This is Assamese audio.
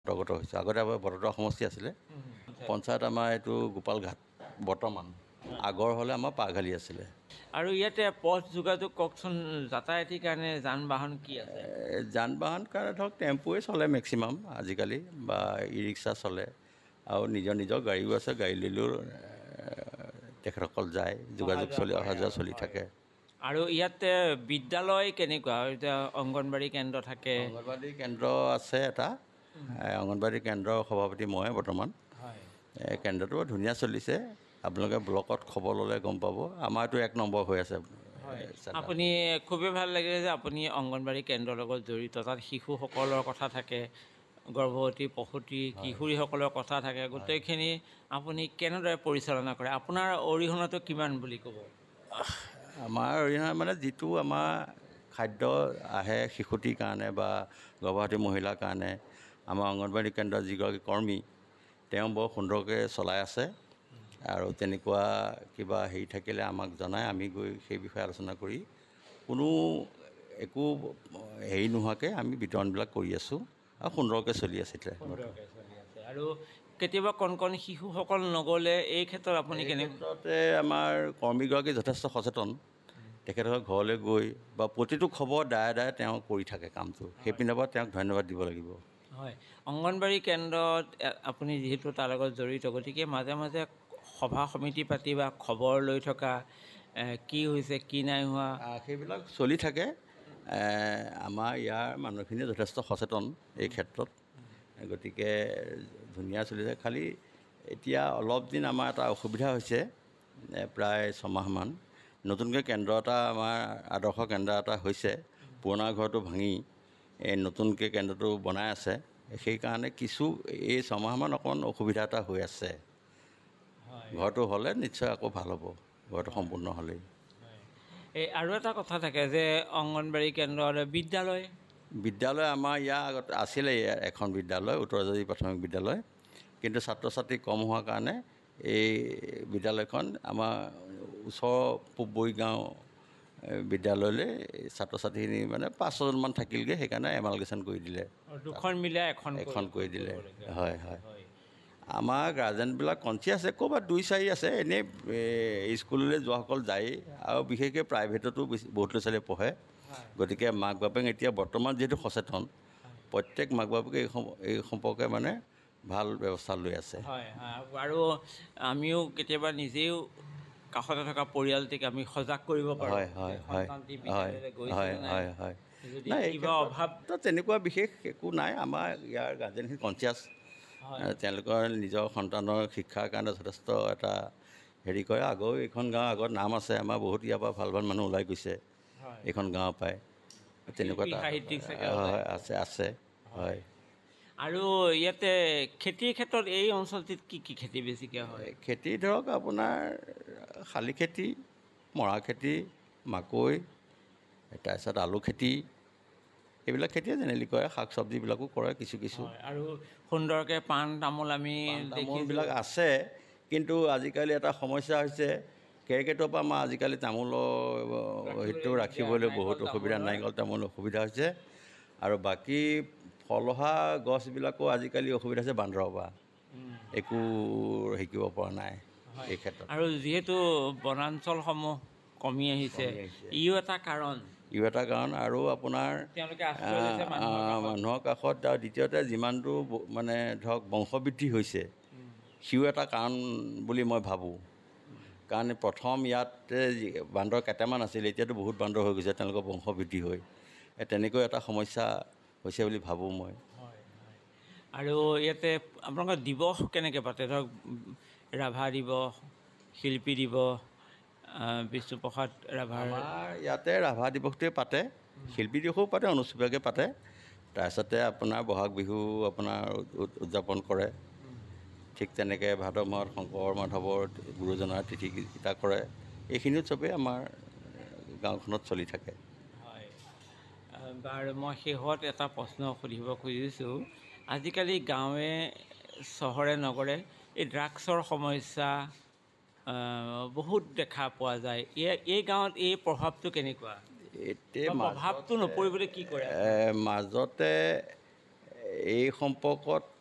অন্তৰ্গত হৈছে। আগতে আমাৰ বৰদোৱা সমষ্টি আছিলে, পঞ্চায়ত আমাৰ এইটো গোপালঘাট বৰ্তমান, আগৰ হ'লে আমাৰ পাঘালি আছিলে। আৰু ইয়াতে পথ যোগাযোগ কওকচোন, যাতায়াতীৰ কাৰণে যান বাহন কি আছে? যান বাহন কাৰণে ধৰক টেম্পুৱে চলে মেক্সিমাম আজিকালি, বা ই ৰিক্সা চলে, আৰু নিজৰ নিজৰ গাড়ীও আছে, গাড়ী ল'লেও তেখেতসকল যায়, যোগাযোগ চলি অহা যোৱা চলি থাকে। আৰু ইয়াতে বিদ্যালয় কেনেকুৱা? এতিয়া অংগনবাড়ী কেন্দ্ৰ থাকে। অংগনবাড়ী কেন্দ্ৰ আছে এটা, অংগনবাড়ী কেন্দ্ৰৰ সভাপতি মই বৰ্তমান। কেন্দ্ৰটো ধুনীয়া চলিছে, আপোনালোকে ব্লকত খবৰ ল'লে গম পাব। আমাৰতো 1 নম্বৰ হৈ আছে। আপুনি খুবেই ভাল লাগিলে যে আপুনি অংগনবাড়ী কেন্দ্ৰৰ লগত জড়িত, তাত শিশুসকলৰ কথা থাকে, গৰ্ভৱতী প্ৰসূতি কিশোৰীসকলৰ কথা থাকে, গোটেইখিনি আপুনি কেনেদৰে পৰিচালনা কৰে? আপোনাৰ অৰিহণাটো কিমান বুলি ক'ব? আমাৰ অৰিহণা মানে যিটো আমাৰ খাদ্য আহে শিশুটিৰ কাৰণে বা গৰ্ভৱতী মহিলাৰ কাৰণে, আমাৰ অংগনবাড়ী কেন্দ্ৰৰ যিগৰাকী কৰ্মী তেওঁ বৰ সুন্দৰকৈ চলাই আছে। আৰু তেনেকুৱা কিবা হেৰি থাকিলে আমাক জনায়, আমি গৈ সেই বিষয়ে আলোচনা কৰি কোনো একো হেৰি নোহোৱাকৈ আমি বিতৰণবিলাক কৰি আছোঁ, আৰু সুন্দৰকৈ চলি আছে এতিয়া। আৰু কেতিয়াবা কণ শিশুসকল নগ'লে এই ক্ষেত্ৰত আপুনি ক্ষেত্ৰতে আমাৰ কৰ্মীগৰাকী যথেষ্ট সচেতন। তেখেতসকল ঘৰলৈ গৈ বা প্ৰতিটো খবৰ দায়ে দায়ে তেওঁ কৰি থাকে কামটো, সেইপিনৰ পৰা তেওঁক ধন্যবাদ দিব লাগিব। হয়, অংগনবাড়ী কেন্দ্ৰত আপুনি যিহেতু তাৰ লগত জড়িত, গতিকে মাজে মাজে সভা সমিতি পাতি বা খবৰ লৈ থকা, কি হৈছে কি নাই হোৱা, সেইবিলাক চলি থাকে। আমাৰ ইয়াৰ মানুহখিনি যথেষ্ট সচেতন এই ক্ষেত্ৰত, গতিকে ধুনীয়া চলিছে। খালি এতিয়া অলপ দিন আমাৰ এটা অসুবিধা হৈছে, প্ৰায় 6 মাহমান নতুনকৈ কেন্দ্ৰ এটা আমাৰ আদৰ্শ কেন্দ্ৰ এটা হৈছে, পুৰণা ঘৰটো ভাঙি নতুনকৈ কেন্দ্ৰটো বনাই আছে। সেইকাৰণে কিছু এই 6 মাহমান অকণমান অসুবিধা এটা হৈ আছে। ঘৰটো হ'লে নিশ্চয় আকৌ ভাল হ'ব, ঘৰটো সম্পূৰ্ণ হ'লেই। এই আৰু এটা কথা থাকে যে অংগনবাড়ী কেন্দ্ৰৰ বিদ্যালয় আমাৰ ইয়াৰ আগত আছিলে এখন বিদ্যালয়, উত্তৰজাৰী প্ৰাথমিক বিদ্যালয়, কিন্তু ছাত্ৰ ছাত্ৰী কম হোৱাৰ কাৰণে এই বিদ্যালয়খন আমাৰ ওচৰৰ পূব বৰিগাঁও বিদ্যালয়লৈ ছাত্ৰ ছাত্ৰীখিনি মানে 5-6জনমান থাকিলগৈ, সেইকাৰণে এমালগেশ্যন কৰি দিলে, দুখন মিলাই এখন কৰি দিলে। হয় হয়, আমাৰ গাৰ্জেনবিলাক কনচিয়াছ আছে, ক'ৰবাত 2-4 আছে, এনেই স্কুললৈ যোৱাসকল যায়েই, আৰু বিশেষকৈ প্ৰাইভেটতো বহুত ল'ৰা ছোৱালীয়ে পঢ়ে। গতিকে মাক বাপেক এতিয়া বৰ্তমান যিহেতু সচেতন, প্ৰত্যেক মাক বাপেকে এই সম্পৰ্কে মানে ভাল ব্যৱস্থা লৈ আছে। হয় হয়, আৰু আমিও কেতিয়াবা নিজেও কাষতে থকা পৰিয়ালটিক আমি সজাগ কৰিব পাৰোঁ। হয় হয় হয় হয় হয় হয়, নাই এই ক্ষেত্ৰত তেনেকুৱা বিশেষ একো নাই। আমাৰ ইয়াৰ গাৰ্জেনখিনি কনচিয়াছ, তেওঁলোকৰ নিজৰ সন্তানৰ শিক্ষাৰ কাৰণে যথেষ্ট এটা হেৰি কৰে। আগৰ এইখন গাঁৱৰ আগত নাম আছে, আমাৰ বহুত ইয়াৰ পৰা ভাল ভাল মানুহ ওলাই গৈছে এইখন গাঁৱৰ পৰাই, তেনেকুৱা এটা আছে। হয়, আৰু ইয়াতে খেতিৰ ক্ষেত্ৰত এই অঞ্চলটোত কি কি খেতি বেছিকৈ হয়? খেতি ধৰক আপোনাৰ শালি খেতি, মৰা খেতি, মাকৈ, তাৰপিছত আলু খেতি, এইবিলাক খেতিয়ে জেনেৰেলি কৰে। শাক চব্জিবিলাকো কৰে কিছু কিছু। আৰু সুন্দৰকৈ পাণ তামোলবিলাক আছে, কিন্তু আজিকালি এটা সমস্যা হৈছে, কেৰ্কেটুৱাৰ পৰা আমাৰ আজিকালি তামোলৰ সেইটো ৰাখিবলৈ বহুত অসুবিধা, নাৰিকল তামোল অসুবিধা হৈছে। আৰু বাকী ফলহা গছবিলাকো আজিকালি অসুবিধা হৈছে বান্দৰৰ পৰা, একো শিকিব পৰা নাই এই ক্ষেত্ৰত। আৰু যিহেতু বনাঞ্চলসমূহ কমি আহিছে, ইও এটা কাৰণ। আৰু আপোনাৰ মানুহৰ কাষত, আৰু দ্বিতীয়তে যিমানটো মানে ধৰক বংশবৃদ্ধি হৈছে, সিও এটা কাৰণ বুলি মই ভাবোঁ। কাৰণ প্ৰথম ইয়াতে বান্দৰ কেইটামান আছিল, এতিয়াতো বহুত বান্দৰ হৈ গৈছে তেওঁলোকৰ বংশবৃদ্ধি হৈ, তেনেকৈ এটা সমস্যা হৈছে বুলি ভাবোঁ মই। আৰু ইয়াতে আপোনালোকৰ দিৱস কেনেকৈ পাতে? ধৰক ৰাভা দিৱস, শিল্পী দিৱস, বিষ্ণুপ্ৰসাদ ৰাভাৰ। আমাৰ ইয়াতে ৰাভা দিৱসটোৱে পাতে, শিল্পী দিৱসো পাতে, অনুষ্ঠীয়াকৈ পাতে। তাৰপিছতে আপোনাৰ বহাগ বিহু আপোনাৰ উদযাপন কৰে। ঠিক তেনেকৈ ভাদ মাহত শংকৰ মাধৱৰ গুৰুজনাৰ তিথি কেইটা কৰে। এইখিনি উৎসৱেই আমাৰ গাঁওখনত চলি থাকে। হয়, বাৰু মই শেষত এটা প্ৰশ্ন সুধিব খুজিছোঁ। আজিকালি গাঁৱে চহৰে নগৰে এই ড্ৰাগছৰ সমস্যা বহুত দেখা পোৱা যায়। এই গাঁৱত এই প্ৰভাৱটো কেনেকুৱা? এতিয়া প্ৰভাৱটো নপৰিবলৈ কি কৰে? মাজতে এই সম্পৰ্কত